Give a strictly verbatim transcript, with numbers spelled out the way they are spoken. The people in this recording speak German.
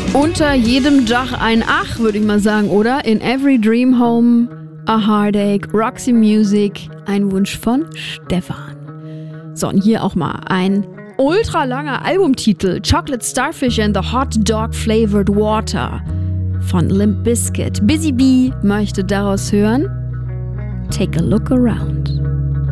Unter jedem Dach ein Ach, würde ich mal sagen, oder? In every dream home, a heartache, Roxy Music, ein Wunsch von Stefan. So, und hier auch mal ein ultra langer Albumtitel. Chocolate Starfish and the Hot Dog Flavored Water von Limp Bizkit. Busy Bee möchte daraus hören. Take a look around.